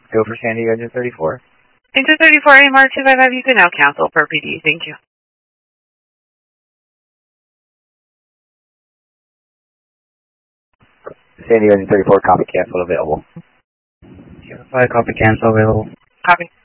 Go for San Diego Engine 34. Engine 34, AMR 255, you can now cancel per PD. Thank you. San Diego Engine 34, copy cancel available. 05, copy cancel available. Copy.